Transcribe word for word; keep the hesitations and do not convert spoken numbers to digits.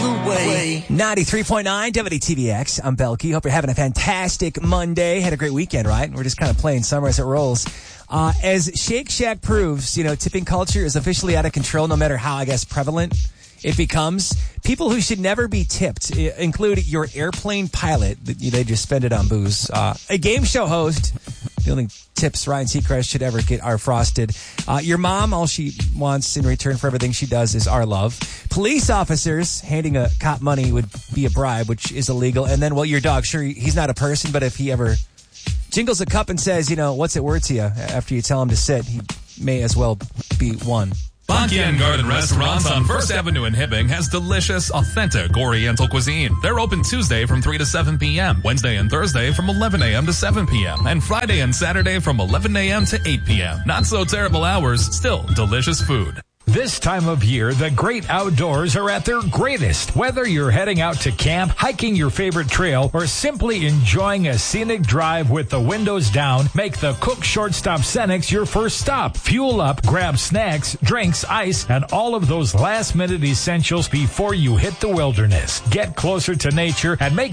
the way. ninety-three point nine W T V X. I'm Belky. Hope you're having a fantastic Monday. Had a great weekend, right? We're just kind of playing summer as it rolls. Uh, as Shake Shack proves, you know, tipping culture is officially out of control no matter how, I guess, prevalent it becomes. People who should never be tipped include your airplane pilot. They just spend it on booze. Uh, a game show host. The only tips Ryan Seacrest should ever get are frosted. Uh, your mom, all she wants in return for everything she does is our love. Police officers, handing a cop money would be a bribe, which is illegal. And then, well, your dog, sure, he's not a person, but if he ever jingles a cup and says, you know, what's it worth to you after you tell him to sit, he may as well be one. Backyard Garden Restaurants on First Avenue in Hibbing has delicious, authentic Oriental cuisine. They're open Tuesday from three to seven p.m., Wednesday and Thursday from eleven a.m. to seven p.m., and Friday and Saturday from eleven a.m. to eight p.m. Not so terrible hours, still delicious food. This time of year, the great outdoors are at their greatest. Whether you're heading out to camp, hiking your favorite trail, or simply enjoying a scenic drive with the windows down, make the Cook Shortstop Cenex your first stop. Fuel up, grab snacks, drinks, ice, and all of those last-minute essentials before you hit the wilderness. Get closer to nature and make